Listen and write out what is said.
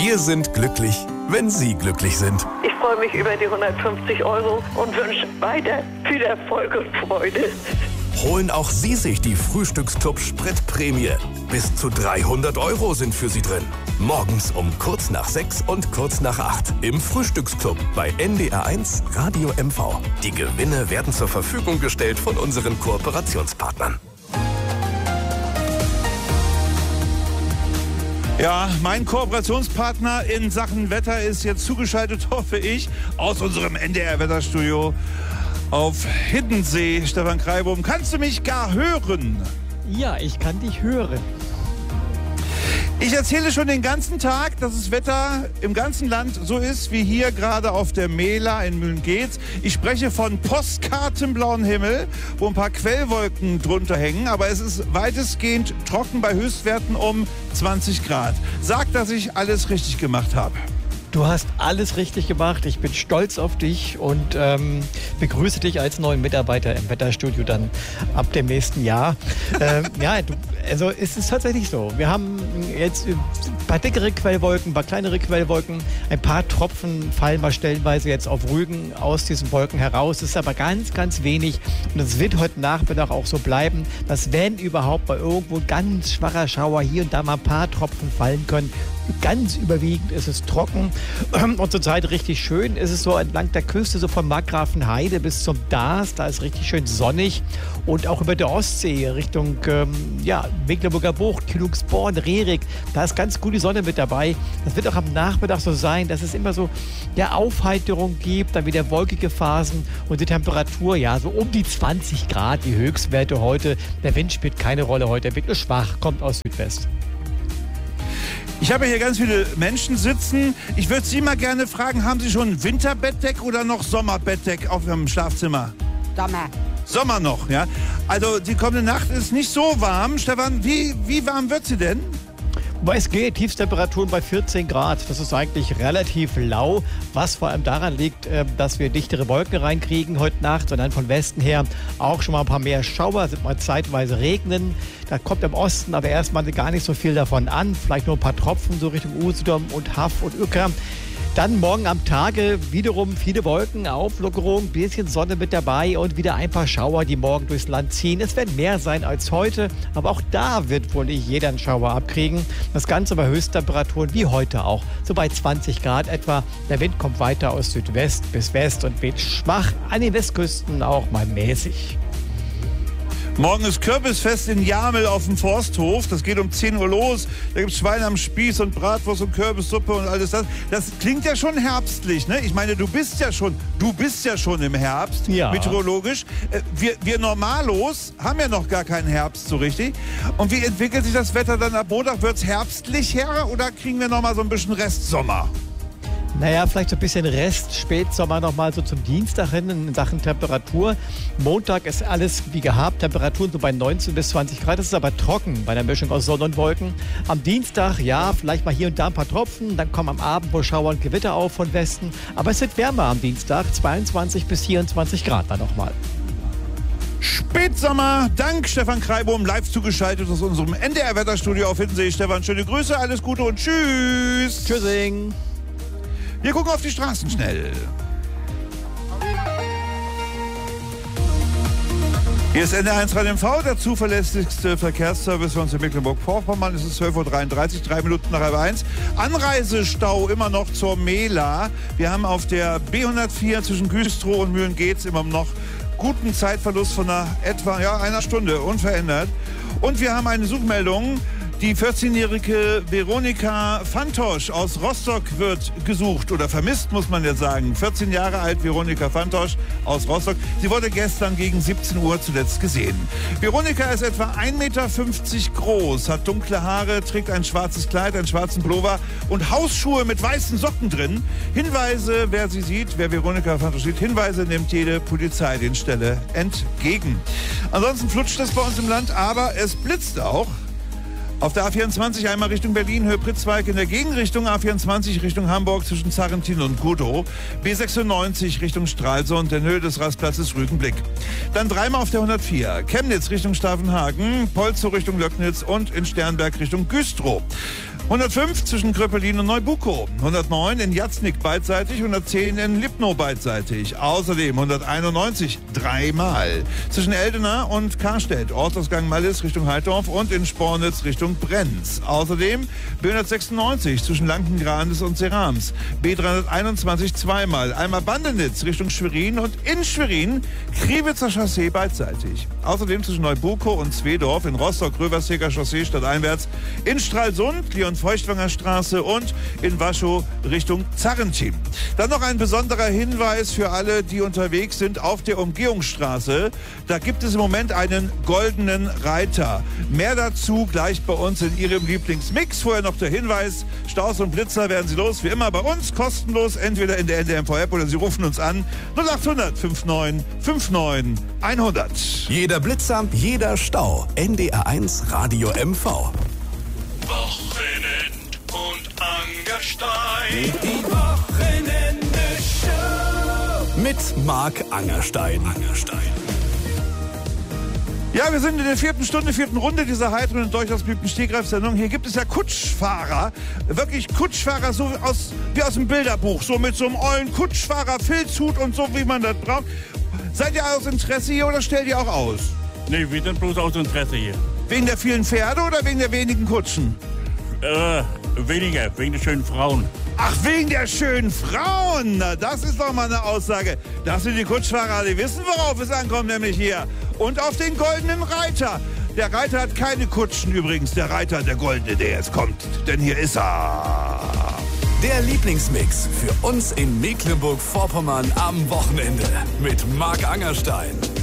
Wir sind glücklich, wenn Sie glücklich sind. Ich freue mich über die 150 € und wünsche weiter viel Erfolg und Freude. Holen auch Sie sich die Frühstücksclub Spritprämie. Bis zu 300 € sind für Sie drin. Morgens um kurz nach 6 und kurz nach 8 im Frühstücksclub bei NDR1 Radio MV. Die Gewinne werden zur Verfügung gestellt von unseren Kooperationspartnern. Ja, mein Kooperationspartner in Sachen Wetter ist jetzt zugeschaltet, hoffe ich, aus unserem NDR-Wetterstudio auf Hiddensee. Stefan Kreibohm, kannst du mich gar hören? Ja, ich kann dich hören. Ich erzähle schon den ganzen Tag, dass das Wetter im ganzen Land so ist wie hier gerade auf der Mela in Mühlengeetz. Ich spreche von postkartenblauen Himmel, wo ein paar Quellwolken drunter hängen, aber es ist weitestgehend trocken bei Höchstwerten um 20 Grad. Sag, dass ich alles richtig gemacht habe. Du hast alles richtig gemacht. Ich bin stolz auf dich und begrüße dich als neuen Mitarbeiter im Wetterstudio dann ab dem nächsten Jahr. Also es ist tatsächlich so. Wir haben jetzt ein paar dickere Quellwolken, ein paar kleinere Quellwolken. Ein paar Tropfen fallen mal stellenweise jetzt auf Rügen aus diesen Wolken heraus. Das ist aber ganz, ganz wenig. Und es wird heute Nachmittag auch so bleiben, dass wenn überhaupt bei irgendwo ganz schwacher Schauer hier und da mal ein paar Tropfen fallen können. Ganz überwiegend ist es trocken und zurzeit richtig schön. Ist es so entlang der Küste, so von Markgrafenheide bis zum Daas, da ist richtig schön sonnig. Und auch über der Ostsee Richtung Mecklenburger Bucht, Kühlungsborn, Rerik, da ist ganz gut die Sonne mit dabei. Das wird auch am Nachmittag so sein, dass es immer so Aufheiterung gibt, dann wieder wolkige Phasen und die Temperatur, ja, so um die 20 Grad, die Höchstwerte heute. Der Wind spielt keine Rolle heute, der Wind ist schwach, kommt aus Südwest. Ich habe hier ganz viele Menschen sitzen. Ich würde Sie mal gerne fragen, haben Sie schon Winterbettdeck oder noch Sommerbettdeck auf Ihrem Schlafzimmer? Sommer noch, ja. Also die kommende Nacht ist nicht so warm. Stefan, wie warm wird sie denn? Wobei es geht, Tiefstemperaturen bei 14 Grad. Das ist eigentlich relativ lau, was vor allem daran liegt, dass wir dichtere Wolken reinkriegen heute Nacht und dann von Westen her auch schon mal ein paar mehr Schauer, sind mal zeitweise regnen. Da kommt im Osten aber erstmal gar nicht so viel davon an, vielleicht nur ein paar Tropfen so Richtung Usedom und Haff und Uecker. Dann morgen am Tage wiederum viele Wolken, Auflockerung, ein bisschen Sonne mit dabei und wieder ein paar Schauer, die morgen durchs Land ziehen. Es werden mehr sein als heute, aber auch da wird wohl nicht jeder einen Schauer abkriegen. Das Ganze bei Höchsttemperaturen wie heute auch, so bei 20 Grad etwa. Der Wind kommt weiter aus Südwest bis West und weht schwach, an den Westküsten auch mal mäßig. Morgen ist Kürbisfest in Jamel auf dem Forsthof. Das geht um 10 Uhr los. Da gibt es Schwein am Spieß und Bratwurst und Kürbissuppe und alles das. Das klingt ja schon herbstlich, ne? Ich meine, du bist ja schon im Herbst, ja. Meteorologisch. Wir Normalos haben ja noch gar keinen Herbst so richtig. Und wie entwickelt sich das Wetter dann ab Montag? Wird es herbstlicher oder kriegen wir noch mal so ein bisschen Restsommer? Naja, vielleicht so ein bisschen Spätsommer nochmal so zum Dienstag hin in Sachen Temperatur. Montag ist alles wie gehabt, Temperaturen so bei 19 bis 20 Grad. Das ist aber trocken bei der Mischung aus Sonne und Wolken. Am Dienstag, ja, vielleicht mal hier und da ein paar Tropfen. Dann kommen am Abend wohl Schauer und Gewitter auf von Westen. Aber es wird wärmer am Dienstag, 22 bis 24 Grad dann nochmal. Spätsommer, dank Stefan Kreibohm, live zugeschaltet aus unserem NDR-Wetterstudio auf Hiddensee. Stefan, schöne Grüße, alles Gute und tschüss. Tschüssing. Wir gucken auf die Straßen schnell. Hier ist NDR1 Radio MV, der zuverlässigste Verkehrsservice für uns in Mecklenburg-Vorpommern. Es ist 12.33 Uhr, 3 Minuten nach halb 1. Anreisestau immer noch zur Mela. Wir haben auf der B104 zwischen Güstrow und Mühlengeetz immer noch guten Zeitverlust von etwa einer Stunde, unverändert. Und wir haben eine Suchmeldung. Die 14-jährige Veronika Fantosch aus Rostock wird gesucht oder vermisst, muss man jetzt sagen. 14 Jahre alt Veronika Fantosch aus Rostock. Sie wurde gestern gegen 17 Uhr zuletzt gesehen. Veronika ist etwa 1,50 Meter groß, hat dunkle Haare, trägt ein schwarzes Kleid, einen schwarzen Pullover und Hausschuhe mit weißen Socken drin. Hinweise, wer sie sieht, wer Veronika Fantosch sieht, Hinweise nimmt jede Polizeidienststelle entgegen. Ansonsten flutscht es bei uns im Land, aber es blitzt auch. Auf der A24 einmal Richtung Berlin, Höhe Pritzwalk, in der Gegenrichtung A24 Richtung Hamburg zwischen Zarrentin und Gudow. B96 Richtung Stralsund, in Höhe des Rastplatzes Rügenblick. Dann dreimal auf der 104, Chemnitz Richtung Stavenhagen, Polzow Richtung Löcknitz und in Sternberg Richtung Güstrow. 105 zwischen Kröpelin und Neubukow. 109 in Jatznik beidseitig, 110 in Lipnow beidseitig. Außerdem 191 dreimal zwischen Eldena und Karstedt. Ortsausgang Mallis Richtung Heidorf und in Spornitz Richtung Brenz. Außerdem B196 zwischen Lankengranis und Serams. B321 zweimal. Einmal Bandenitz Richtung Schwerin und in Schwerin Kriwitzer Chaussee beidseitig. Außerdem zwischen Neubukow und Zwedorf in Rostock-Röversteger Chaussee stadteinwärts. In Stralsund, Leon-Feuchtwanger Straße und in Waschow Richtung Zarrentin. Dann noch ein besonderer Hinweis für alle, die unterwegs sind auf der Umgehungsstraße. Da gibt es im Moment einen goldenen Reiter. Mehr dazu gleich bei uns in Ihrem Lieblingsmix. Vorher noch der Hinweis, Staus und Blitzer werden Sie los, wie immer bei uns, kostenlos, entweder in der NDR-MV-App oder Sie rufen uns an 0800 59 59 100. Jeder Blitzer, jeder Stau. NDR1 Radio MV. Wochenend und Angerstein. Die Wochenende-Show. Mit Marc Angerstein. Ja, wir sind in der vierten Runde dieser heiteren und durchaus beliebten Stegreif-Sendung. Hier gibt es ja Kutschfahrer, wirklich Kutschfahrer, so wie aus dem Bilderbuch, so mit so einem ollen Kutschfahrer, Filzhut und so, wie man das braucht. Seid ihr aus Interesse hier oder stellt ihr auch aus? Nee, wir sind bloß aus Interesse hier. Wegen der vielen Pferde oder wegen der wenigen Kutschen? Weniger, wegen der schönen Frauen. Ach, wegen der schönen Frauen. Na, das ist doch mal eine Aussage. Das sind die Kutschfahrer, die wissen, worauf es ankommt, nämlich hier. Und auf den goldenen Reiter. Der Reiter hat keine Kutschen übrigens. Der Reiter, der goldene, der jetzt kommt. Denn hier ist er. Der Lieblingsmix für uns in Mecklenburg-Vorpommern am Wochenende mit Marc Angerstein.